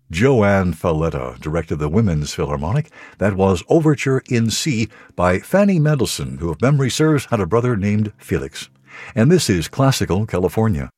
Joanne Falletta directed the Women's Philharmonic. That was Overture in C by Fanny Mendelssohn, who, if memory serves, had a brother named Felix. And this is Classical California.